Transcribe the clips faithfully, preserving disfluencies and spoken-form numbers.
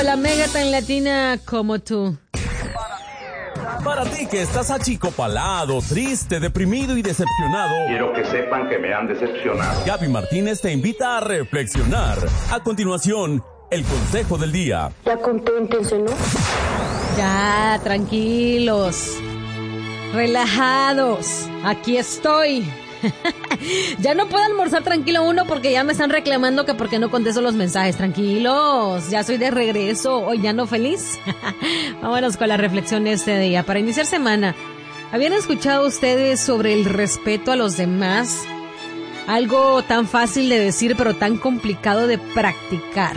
La mega tan latina como tú. Para ti que estás achicopalado, triste, deprimido y decepcionado, quiero que sepan que me han decepcionado. Gaby Martínez te invita a reflexionar. A continuación, el consejo del día. Ya conténtense, ¿no? Ya, tranquilos, relajados, aquí estoy. Ya no puedo almorzar tranquilo uno porque ya me están reclamando que porque no contesto los mensajes. Tranquilos, ya soy de regreso, hoy ya no feliz. Vámonos con la reflexión de este día. Para iniciar semana, ¿habían escuchado ustedes sobre el respeto a los demás? Algo tan fácil de decir pero tan complicado de practicar.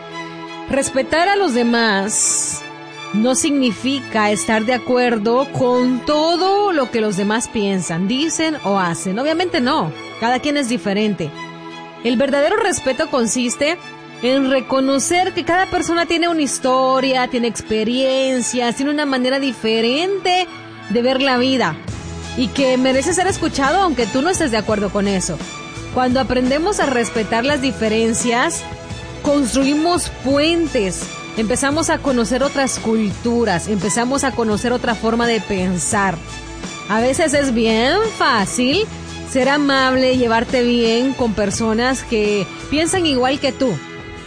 Respetar a los demás no significa estar de acuerdo con todo lo que los demás piensan, dicen o hacen. Obviamente no, cada quien es diferente. El verdadero respeto consiste en reconocer que cada persona tiene una historia, tiene experiencias, tiene una manera diferente de ver la vida y que merece ser escuchado aunque tú no estés de acuerdo con eso. Cuando aprendemos a respetar las diferencias, construimos puentes. Empezamos a conocer otras culturas, empezamos a conocer otra forma de pensar. A veces es bien fácil ser amable, llevarte bien con personas que piensan igual que tú.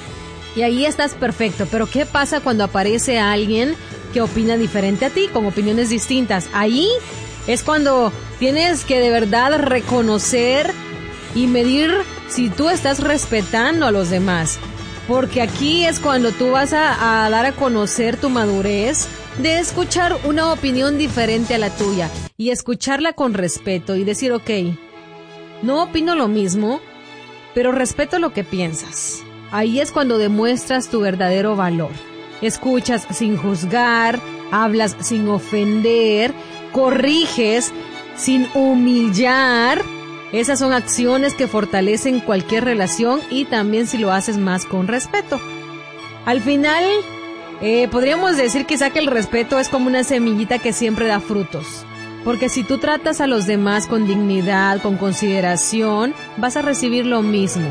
Y ahí estás perfecto, pero ¿qué pasa cuando aparece alguien que opina diferente a ti, con opiniones distintas? Ahí es cuando tienes que de verdad reconocer y medir si tú estás respetando a los demás. Porque aquí es cuando tú vas a, a dar a conocer tu madurez de escuchar una opinión diferente a la tuya y escucharla con respeto y decir, ok, no opino lo mismo, pero respeto lo que piensas. Ahí es cuando demuestras tu verdadero valor. Escuchas sin juzgar, hablas sin ofender, corriges sin humillar. Esas son acciones que fortalecen cualquier relación y también si lo haces más con respeto. Al final, eh, podríamos decir quizá que el respeto es como una semillita que siempre da frutos. Porque si tú tratas a los demás con dignidad, con consideración, vas a recibir lo mismo.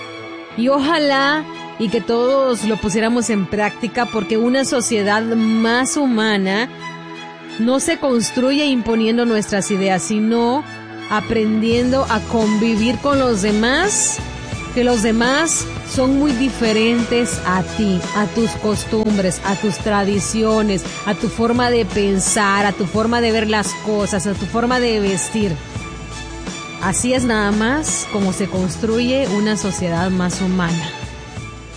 Y ojalá y que todos lo pusiéramos en práctica porque una sociedad más humana no se construye imponiendo nuestras ideas, sino aprendiendo a convivir con los demás, que los demás son muy diferentes a ti, a tus costumbres, a tus tradiciones, a tu forma de pensar, a tu forma de ver las cosas, a tu forma de vestir. Así es nada más como se construye una sociedad más humana.